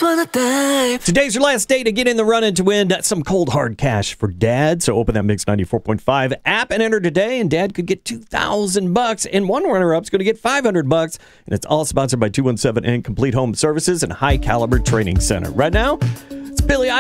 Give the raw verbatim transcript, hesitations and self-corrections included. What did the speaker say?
just wanna dive. Today's your last day to get in the run-in to win some cold hard cash for Dad. So open that Mix ninety-four point five app and enter today, and Dad could get two thousand bucks, and one runner-up's going to get five hundred bucks. And it's all sponsored by two one seven and Complete Home Services and High Caliber Training Center. Right now, it's Billy